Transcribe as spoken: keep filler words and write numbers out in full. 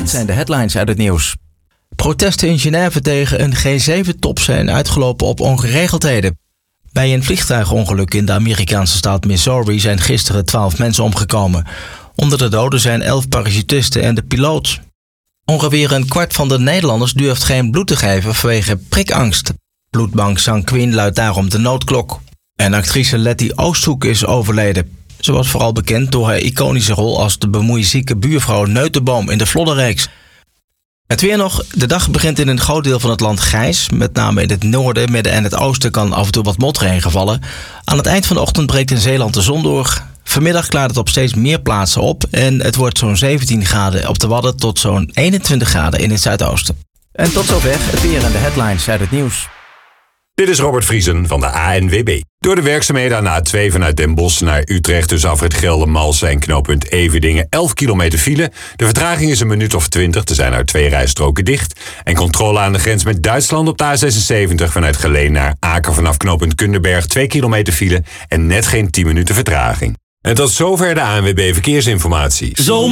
Dit zijn de headlines uit het nieuws. Protesten in Genève tegen een G zeven top zijn uitgelopen op ongeregeldheden. Bij een vliegtuigongeluk in de Amerikaanse staat Missouri zijn gisteren twaalf mensen omgekomen. Onder de doden zijn elf parachutisten en de piloot. Ongeveer een kwart van de Nederlanders durft geen bloed te geven vanwege prikangst. Bloedbank Sanquin luidt daarom de noodklok. En actrice Letty Oosthoek is overleden. Ze was vooral bekend door haar iconische rol als de bemoeizieke buurvrouw Neutenboom in de Vlodderreeks. Het weer nog. De dag begint in een groot deel van het land grijs. Met name in het noorden, midden en het oosten kan af en toe wat motregen vallen. Aan het eind van de ochtend breekt in Zeeland de zon door. Vanmiddag klaart het op steeds meer plaatsen op. En het wordt zo'n zeventien graden op de Wadden tot zo'n eenentwintig graden in het zuidoosten. En tot zover het weer en de headlines uit het nieuws. Dit is Robert Vriesen van de A N W B. Door de werkzaamheden aan de A twee vanuit Den Bosch naar Utrecht tussen afrit Geldermalsen en knooppunt Everdingen elf kilometer file. De vertraging is een minuut of twintig. Er zijn er twee rijstroken dicht. En controle aan de grens met Duitsland op de A zesenzeventig vanuit Geleen naar Aken vanaf knooppunt Kunderberg twee kilometer file en net geen tien minuten vertraging. En tot zover de A N W B Verkeersinformatie. Zomer.